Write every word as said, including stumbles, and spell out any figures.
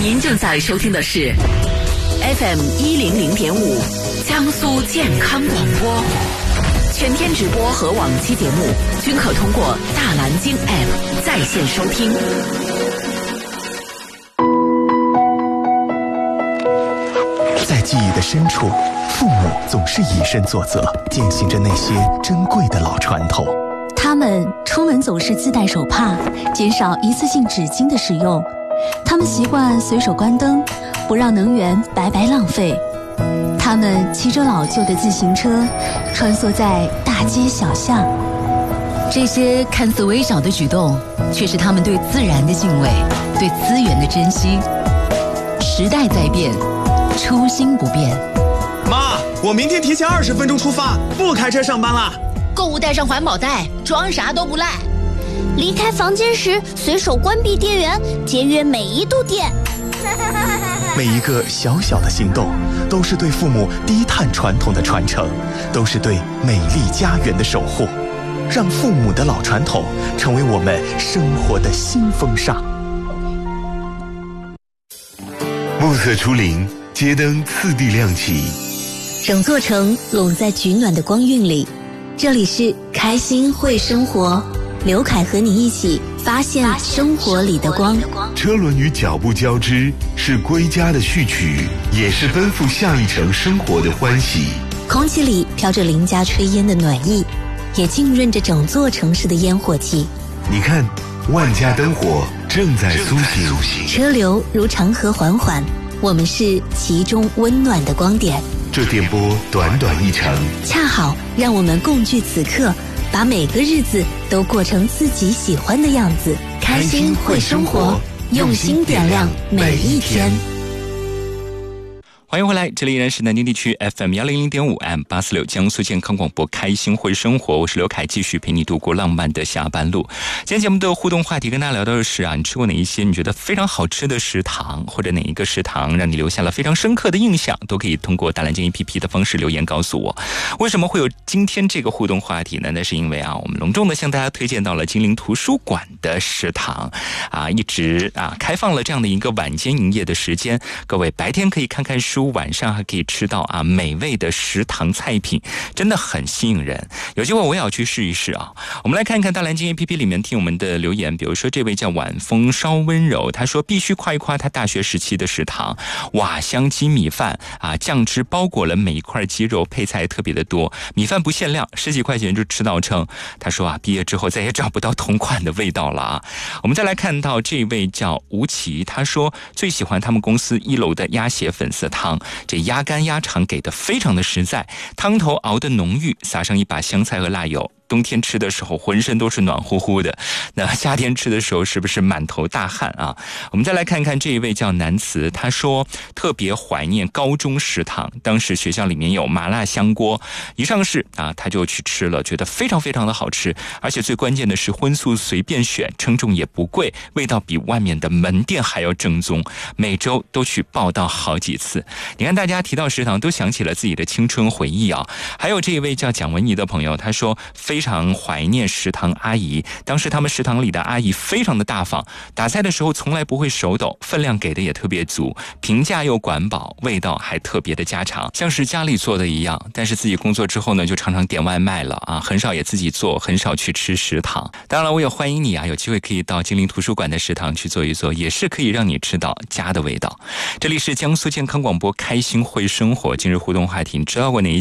您正在收听的是 F M 一零零点五江苏健康广播，全天直播和往期节目均可通过大蓝鲸 App 在线收听。 在记忆的深处，父母总是以身作则，践行着那些珍贵的老传统。 他们出门总是自带手帕，减少一次性纸巾的使用。他们习惯随手关灯，不让能源白白浪费。他们骑着老旧的自行车，穿梭在大街小巷。 这些看似微小的举动，却是他们对自然的敬畏，对资源的珍惜。时代在变，初心不变。 妈，我明天提前二十分钟出发，不开车上班啦。 购物带上环保袋，装啥都不赖。 离开房间时，随手关闭电源，节约每一度电。 每一个小小的行动，都是对父母低碳传统的传承，都是对美丽家园的守护。让父母的老传统成为我们生活的新风尚。 暮色初临，街灯次第亮起， 整座城拢在取暖的光晕里。这里是开心会生活，刘凯和你一起发现生活里的光。 车轮与脚步交织，是归家的序曲，也是奔赴下一程生活的欢喜。 空气里飘着邻家炊烟的暖意，也浸润着整座城市的烟火气。 你看，万家灯火正在苏醒， 车流如长河缓缓，我们是其中温暖的光点。 这电波短短一程， 恰好让我们共聚此刻，把每个日子都过成自己喜欢的样子。开心会生活，用心点亮每一天。 欢迎回来，这里依然是南京地区 F M 一零零点五 M 八四六江苏健康广播，开心会生活，我是刘凯，继续陪你度过浪漫的下班路。今天节目的互动话题跟大家聊到的是啊，你吃过哪一些你觉得非常好吃的食堂，或者哪一个食堂让你留下了非常深刻的印象，都可以通过大蓝鲸 A P P 的方式留言告诉我。为什么会有今天这个互动话题呢？那是因为啊，我们隆重的向大家推荐到了金陵图书馆的食堂啊，一直啊开放了这样的一个晚间营业的时间，各位白天可以看看书，晚上还可以吃到啊美味的食堂菜品，真的很吸引人。有机会我也要去试一试啊。我们来看一看大蓝鲸 A P P 里面听我们的留言，比如说这位叫晚风稍温柔，他说必须夸一夸他大学时期的食堂，瓦香鸡米饭啊，酱汁包裹了每一块鸡肉，配菜特别的多，米饭不限量，十几块钱就吃到撑。他说啊，毕业之后再也找不到同款的味道了啊。我们再来看到这位叫吴奇，他说最喜欢他们公司一楼的鸭血粉丝汤，这鸭肝鸭肠给的非常的实在，汤头熬得浓郁，撒上一把香菜和辣油，冬天吃的时候浑身都是暖乎乎的，那夏天吃的时候是不是满头大汗啊？我们再来看看这一位叫南慈，他说特别怀念高中食堂，当时学校里面有麻辣香锅，一上市啊他就去吃了，觉得非常非常的好吃，而且最关键的是荤素随便选，称重也不贵，味道比外面的门店还要正宗，每周都去报到好几次。你看大家提到食堂都想起了自己的青春回忆啊。还有这一位叫蒋文怡的朋友，他说非常怀念食堂阿姨，当时他们食堂里的阿姨非常的大方，打菜的时候从来不会手抖，分量给的也特别足，平价又管饱，味道还特别的家常，像是家里做的一样。但是自己工作之后呢，就常常点外卖了啊，很少也自己做，很少去吃食堂。当然我也欢迎你啊，有机会可以到金陵图书馆的食堂去做一做，也是可以让你吃到家的味道。这里是江苏健康广播，开心会生活，今日互动话题，你知道过哪一